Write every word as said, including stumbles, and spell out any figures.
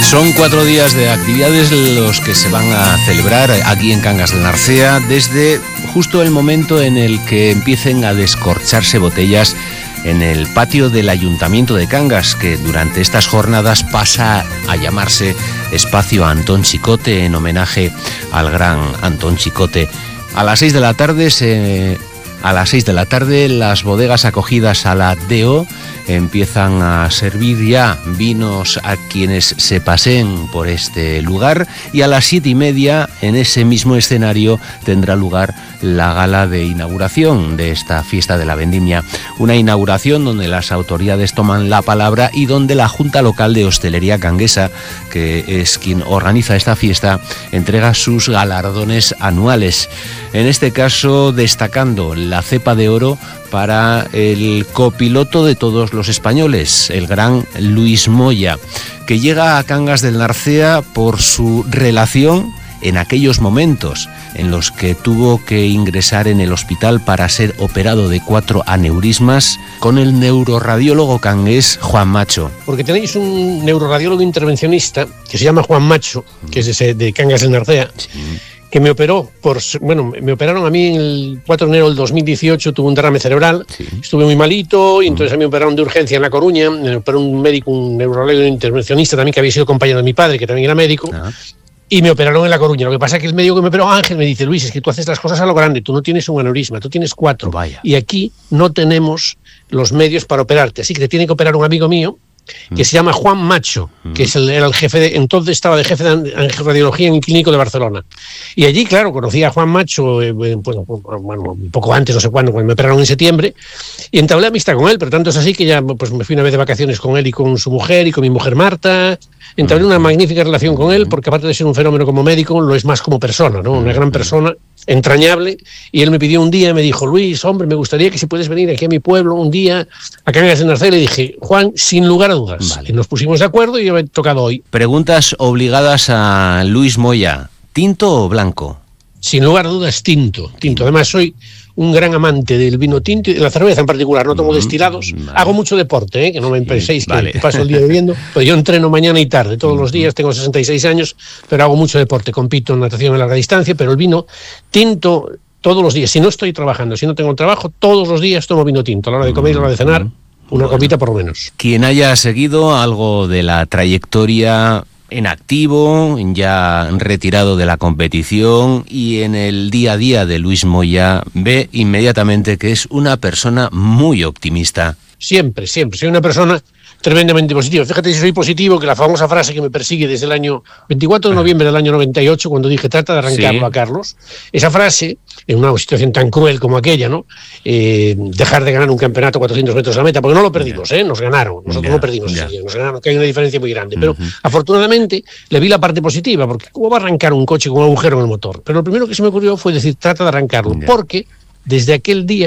Son cuatro días de actividades los que se van a celebrar aquí en Cangas del Narcea, desde justo el momento en el que empiecen a descorcharse botellas en el patio del Ayuntamiento de Cangas, que durante estas jornadas pasa a llamarse Espacio Antón Chicote, en homenaje al gran Antón Chicote. A las seis de la tarde se... A las seis de la tarde las bodegas acogidas a la D O empiezan a servir ya vinos a quienes se paseen por este lugar, y a las siete y media en ese mismo escenario tendrá lugar la gala de inauguración de esta fiesta de la vendimia. Una inauguración donde las autoridades toman la palabra y donde la Junta Local de Hostelería Canguesa, que es quien organiza esta fiesta, entrega sus galardones anuales. En este caso destacando la cepa de oro para el copiloto de todos los españoles, el gran Luis Moya, que llega a Cangas del Narcea por su relación en aquellos momentos en los que tuvo que ingresar en el hospital para ser operado de cuatro aneurismas con el neuroradiólogo cangués Juan Macho. Porque tenéis un neuroradiólogo intervencionista que se llama Juan Macho, que es de, de Cangas del Narcea, sí, que me operó, por bueno, me operaron a mí el cuatro de enero del dos mil dieciocho, tuve un derrame cerebral, sí, estuve muy malito, y entonces a mí me operaron de urgencia en La Coruña, me operó un médico, un neurologo intervencionista también, que había sido compañero de mi padre, que también era médico, ah. y me operaron en La Coruña. Lo que pasa es que el médico que me operó, Ángel, me dice: Luis, es que tú haces las cosas a lo grande, tú no tienes un aneurisma, tú tienes cuatro, Vaya. y aquí no tenemos los medios para operarte, así que te tiene que operar un amigo mío, que se llama Juan Macho, que es el, era el jefe de, entonces estaba de jefe de angioradiología en el Clínico de Barcelona. Y allí, claro, conocí a Juan Macho, eh, bueno, bueno, un poco antes, no sé cuándo, cuando me operaron en septiembre, y entablé amistad con él, pero tanto es así que ya pues, me fui una vez de vacaciones con él y con su mujer y con mi mujer Marta. Entablé una magnífica relación con él, porque aparte de ser un fenómeno como médico, lo es más como persona, ¿no? Una gran persona, entrañable, y él me pidió un día, me dijo: Luis, hombre, me gustaría que si puedes venir aquí a mi pueblo un día a Cangas del Narcea. Le dije: Juan, sin lugar a dudas. Vale. Y nos pusimos de acuerdo y yo me he tocado hoy. Preguntas obligadas a Luis Moya: ¿tinto o blanco? Sin lugar a dudas, tinto. Tinto. Además, soy un gran amante del vino tinto y de la cerveza en particular. No tomo destilados. Vale. Hago mucho deporte, ¿eh? Que no me penséis sí, vale. que paso el día bebiendo. Pero yo entreno mañana y tarde, todos los días. Tengo sesenta y seis años, pero hago mucho deporte. Compito en natación a larga distancia, pero el vino tinto todos los días. Si no estoy trabajando, si no tengo trabajo, todos los días tomo vino tinto. A la hora de comer y a la hora de cenar, una bueno. copita por lo menos. Quien haya seguido algo de la trayectoria en activo, ya retirado de la competición y en el día a día de Luis Moya, ve inmediatamente que es una persona muy optimista. Siempre, siempre. Soy una persona tremendamente positiva. Fíjate si soy positivo, que la famosa frase que me persigue desde el año veinticuatro de noviembre del año noventa y ocho, cuando dije trata de arrancarlo sí. a Carlos, esa frase, en una situación tan cruel como aquella, ¿no? Eh, dejar de ganar un campeonato a cuatrocientos metros de la meta, porque no lo perdimos, ¿eh? Nos ganaron, nosotros yeah. no perdimos, yeah. sí, nos ganaron, que hay una diferencia muy grande, pero uh-huh. afortunadamente le vi la parte positiva, porque ¿cómo va a arrancar un coche con un agujero en el motor? Pero lo primero que se me ocurrió fue decir trata de arrancarlo, yeah. porque desde aquel día